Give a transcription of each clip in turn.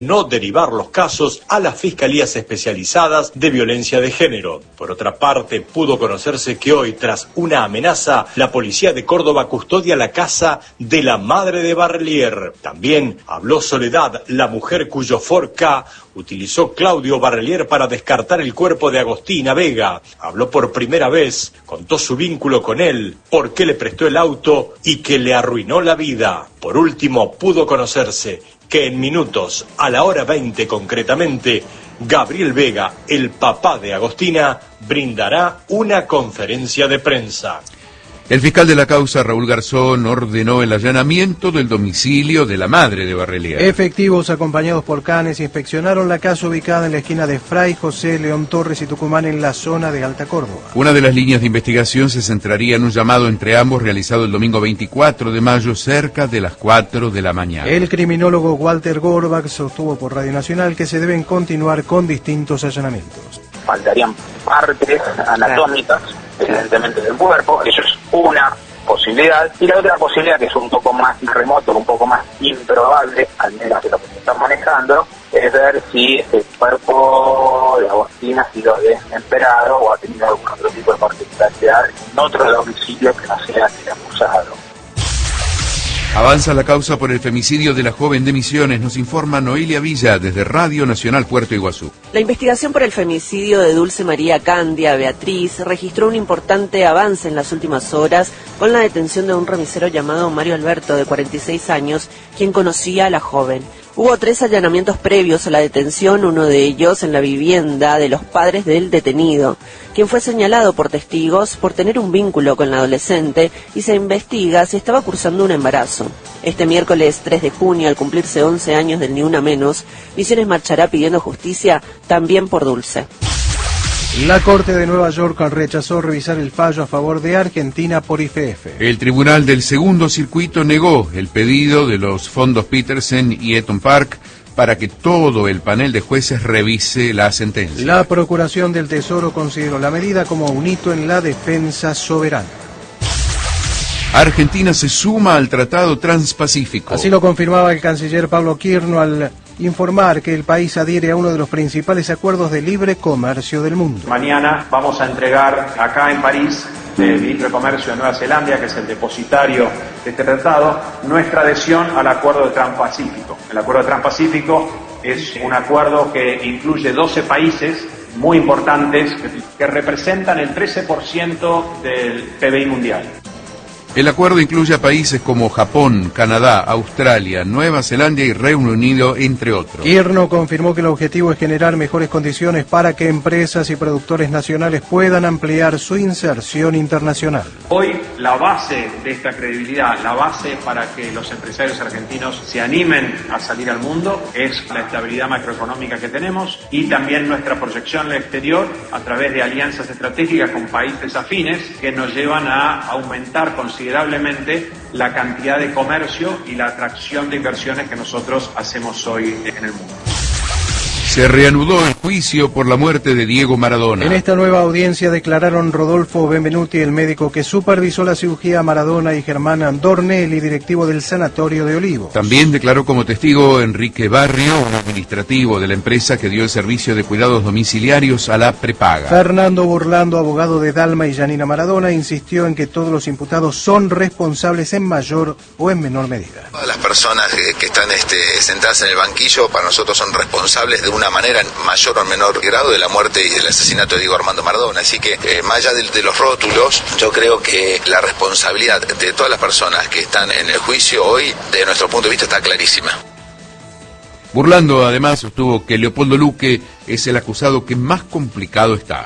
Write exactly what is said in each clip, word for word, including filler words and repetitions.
no derivar los casos a las fiscalías especializadas de violencia de género. Por otra parte, pudo conocerse que hoy, tras una amenaza, la policía de Córdoba custodia la casa de la madre de Barrelier. También habló Soledad, la mujer cuyo Ford Ka utilizó Claudio Barrelier para descartar el cuerpo de Agostina Vega. Habló por primera vez, contó su vínculo con él, por qué le prestó el auto y que le arruinó la vida. Por último, pudo conocerse que en minutos, a la hora veinte concretamente, Gabriel Vega, el papá de Agostina, brindará una conferencia de prensa. El fiscal de la causa, Raúl Garzón, ordenó el allanamiento del domicilio de la madre de Barrelier. Efectivos acompañados por canes inspeccionaron la casa ubicada en la esquina de Fray José León Torres y Tucumán, en la zona de Alta Córdoba. Una de las líneas de investigación se centraría en un llamado entre ambos realizado el domingo veinticuatro de mayo cerca de las cuatro de la mañana. El criminólogo Walter Gorbach sostuvo por Radio Nacional que se deben continuar con distintos allanamientos. Faltarían partes anatómicas, evidentemente, del cuerpo. Eso es una posibilidad. Y la otra posibilidad, que es un poco más remoto, un poco más improbable, al menos de lo que se está manejando, es ver si el cuerpo de Agostina ha sido desmembrado o ha tenido algún otro tipo de particularidad en otro domicilio que no sea el acusado. Avanza la causa por el femicidio de la joven de Misiones, nos informa Noelia Villa desde Radio Nacional Puerto Iguazú. La investigación por el femicidio de Dulce María Candia Beatriz registró un importante avance en las últimas horas con la detención de un remisero llamado Mario Alberto, de cuarenta y seis años, quien conocía a la joven. Hubo tres allanamientos previos a la detención, uno de ellos en la vivienda de los padres del detenido, quien fue señalado por testigos por tener un vínculo con la adolescente y se investiga si estaba cursando un embarazo. Este miércoles tres de junio, al cumplirse once años del Ni Una Menos, Misiones marchará pidiendo justicia también por Dulce. La Corte de Nueva York rechazó revisar el fallo a favor de Argentina por I F F. El Tribunal del Segundo Circuito negó el pedido de los fondos Petersen y Eton Park para que todo el panel de jueces revise la sentencia. La Procuración del Tesoro consideró la medida como un hito en la defensa soberana. Argentina se suma al Tratado Transpacífico. Así lo confirmaba el canciller Pablo Quirno al informar que el país adhiere a uno de los principales acuerdos de libre comercio del mundo. Mañana vamos a entregar acá en París, el ministro de Comercio de Nueva Zelanda, que es el depositario de este tratado, nuestra adhesión al acuerdo de Transpacífico. El acuerdo de Transpacífico es un acuerdo que incluye doce países muy importantes que, que representan el trece por ciento del P B I mundial. El acuerdo incluye a países como Japón, Canadá, Australia, Nueva Zelanda y Reino Unido, entre otros. Quirno confirmó que el objetivo es generar mejores condiciones para que empresas y productores nacionales puedan ampliar su inserción internacional. Hoy la base de esta credibilidad, la base para que los empresarios argentinos se animen a salir al mundo, es la estabilidad macroeconómica que tenemos y también nuestra proyección al exterior a través de alianzas estratégicas con países afines que nos llevan a aumentar considerablemente considerablemente la cantidad de comercio y la atracción de inversiones que nosotros hacemos hoy en el mundo. Se reanudó el juicio por la muerte de Diego Maradona. En esta nueva audiencia declararon Rodolfo Benvenuti, el médico que supervisó la cirugía a Maradona, y Germán Andornelli, directivo del Sanatorio de Olivos. También declaró como testigo Enrique Barrio, un administrativo de la empresa que dio el servicio de cuidados domiciliarios a la prepaga. Fernando Burlando, abogado de Dalma y Janina Maradona, insistió en que todos los imputados son responsables en mayor o en menor medida. Todas las personas que, que están este, sentadas en el banquillo para nosotros son responsables de una manera en mayor o menor grado de la muerte y del asesinato de Diego Armando Maradona. Así que eh, más allá de, de los rótulos, yo creo que la responsabilidad de todas las personas que están en el juicio hoy, de nuestro punto de vista, está clarísima. Burlando además sostuvo que Leopoldo Luque es el acusado que más complicado está.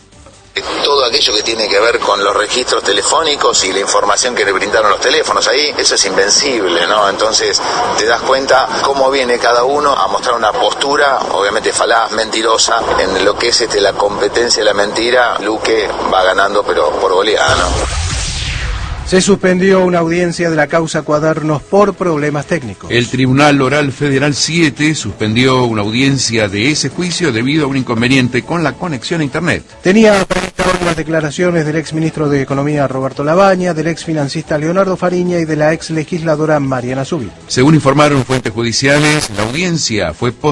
Todo aquello que tiene que ver con los registros telefónicos y la información que le brindaron los teléfonos ahí, eso es invencible, ¿no? Entonces te das cuenta cómo viene cada uno a mostrar una postura, obviamente falaz, mentirosa, en lo que es este, la competencia de la mentira. Luque va ganando, pero por goleada, ¿no? Se suspendió una audiencia de la causa Cuadernos por problemas técnicos. El Tribunal Oral Federal siete suspendió una audiencia de ese juicio debido a un inconveniente con la conexión a Internet. Tenía hoy las declaraciones del exministro de Economía Roberto Labaña, del exfinancista Leonardo Fariña y de la ex legisladora Mariana Zubí. Según informaron fuentes judiciales, la audiencia fue